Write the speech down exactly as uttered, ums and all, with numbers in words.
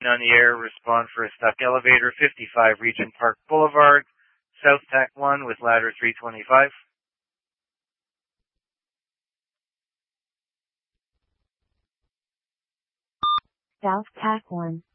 On the air, respond for a stuck elevator, fifty-five Regent Park Boulevard, South Tack one with ladder three twenty-five. South Tack one.